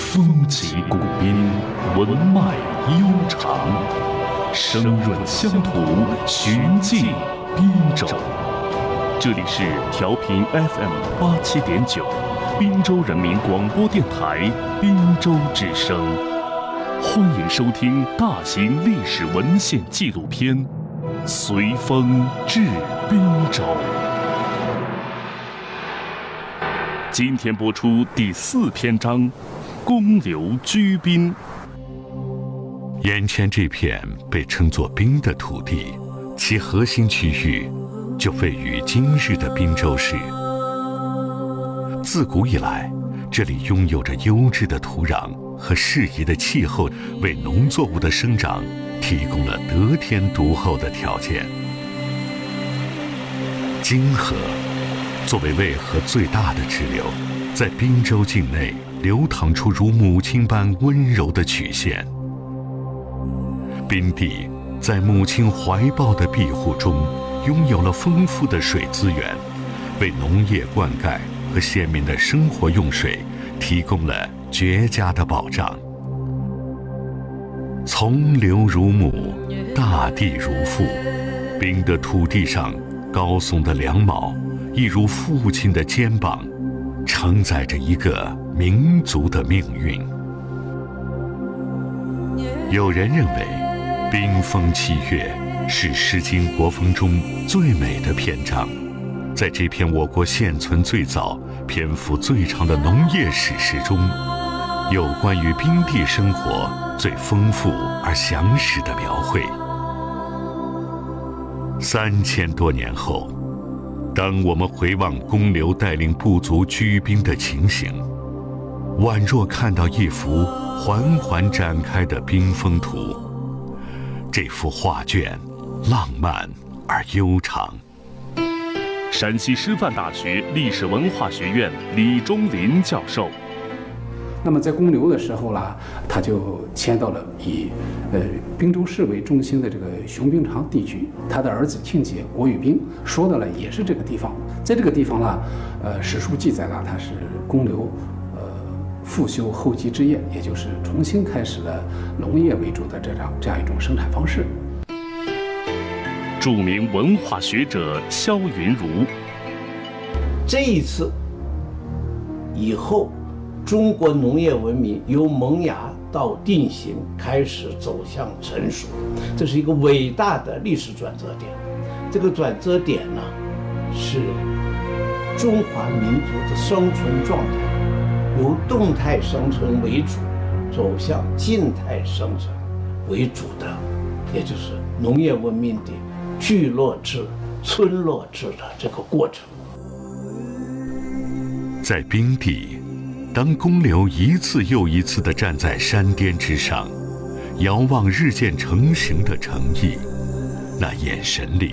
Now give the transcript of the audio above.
风起古滨，文脉悠长，声润乡土，寻迹滨州。这里是调频 FM87.9，滨州人民广播电台滨州之声。欢迎收听大型历史文献纪录片《随风至滨州》。今天播出第4篇章，公刘居滨。 眼前这片被称作滨的土地，其核心区域就位于今日的滨州市。自古以来，这里拥有着优质的土壤和适宜的气候，为农作物的生长提供了得天独厚的条件。泾河作为渭河最大的支流，在滨州境内流淌出如母亲般温柔的曲线。滨地在母亲怀抱的庇护中，拥有了丰富的水资源，为农业灌溉和县民的生活用水提供了绝佳的保障。从流如母，大地如父，滨的土地上高耸的梁卯，一如父亲的肩膀，承载着一个民族的命运。有人认为，滨风7月是《诗经·国风》中最美的篇章。在这篇我国现存最早、篇幅最长的农业史诗中，有关于滨地生活最丰富而详实的描绘。3000多年后，当我们回望公刘带领部族居滨的情形，宛若看到一幅缓缓展开的滨风图。这幅画卷浪漫而悠长。 陕西师范大学历史文化学院李忠林教授。 那么在公刘的时候啦，他就迁到了以滨州市为中心的这个雄滨长地区。他的儿子庆节国与宾说的了也是这个地方。在这个地方啦，史书记载了他是公刘复修后继之业，也就是重新开始了农业为主的这样一种生产方式。 著名文化学者萧云儒。 这一次以后，中国农业文明由萌芽到定型开始走向成熟，这是一个伟大的历史转折点。这个转折点呢，是中华民族的生存状态由动态生存为主，走向静态生存为主的，也就是农业文明的聚落制、村落制的这个过程。 在滨地，当公刘一次又一次地站在山巅之上，遥望日渐成型的城邑，那眼神里